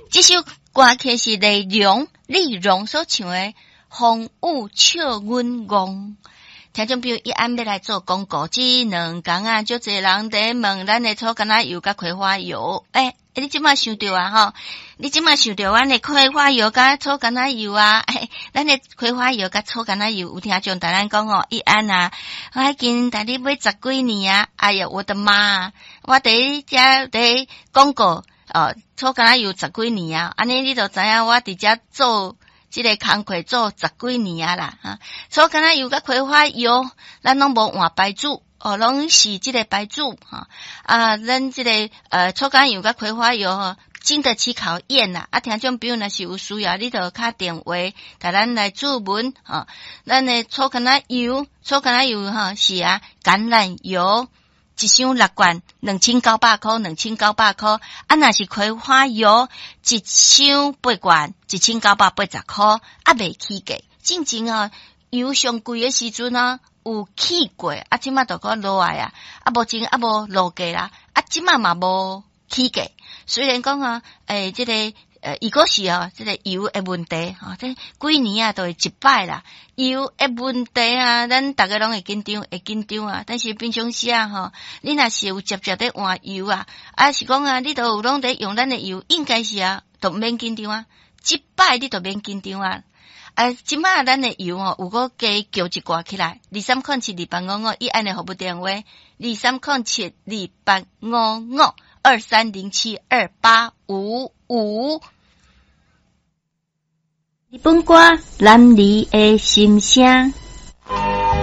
这首歌曲是李荣所唱的《风雨笑阮戆》。听众朋友，伊暗要来做广告，这两天啊，就侪人在问咱的草橄榄油甲葵花油。你即马想到啊吼？你即马想到咱的葵花油甲草橄榄油啊？咱的葵花油甲草橄榄油有听众大咱讲哦，伊安啊，我已经带你买10几年啊！哎呀，我的妈！我伫遮伫广告草橄榄油10几年啊！安尼你就知影我伫遮做这个工课做10几年啊啦！哈，草橄榄油甲葵花油，咱拢无换牌子。拢是这个牌子哈咱这个草橄榄油甲葵花油经得起考验啦！听众朋友若是有需要，你就打电话，带咱来注文咱的草橄榄油是橄榄油一箱6罐2900块，2900块。若是葵花油一箱8罐1980块，未起价。正正油上贵的时阵有起过，即马都搁落来目前无落价啦，即马嘛无起价。虽然讲这个伊个是这个油的问题这几年都会一摆啦。油的问题咱大家拢会紧张但是平常时你若是有接在换油是讲你都有拢在用咱的油，应该是都免紧张一摆你都免紧张即马咱的油有个加叫一挂起来，23072855，伊安尼服务电话2307285523072855。日本歌男儿的心声。